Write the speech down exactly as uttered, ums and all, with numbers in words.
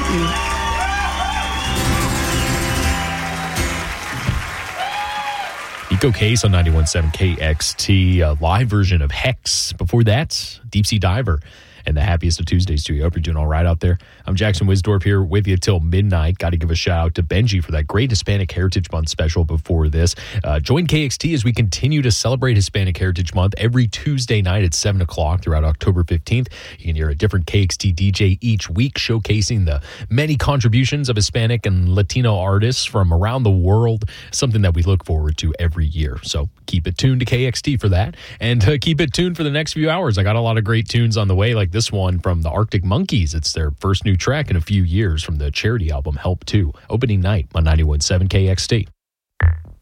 you. Eco Case on ninety-one point seven K X T, a live version of Hex. Before that, Deep Sea Diver. And the happiest of Tuesdays to you. I hope you're doing all right out there. I'm Jackson Wisdorf here with you till midnight. Got to give a shout out to Benji for that great Hispanic Heritage Month special before this. Uh, join K X T as we continue to celebrate Hispanic Heritage Month every Tuesday night at seven o'clock throughout October fifteenth. You can hear a different K X T D J each week showcasing the many contributions of Hispanic and Latino artists from around the world, something that we look forward to every year. So keep it tuned to K X T for that, and uh, keep it tuned for the next few hours. I got a lot of great tunes on the way, like this one from the Arctic Monkeys. It's their first new track in a few years from the charity album Help two. Opening night on ninety-one point seven K X T.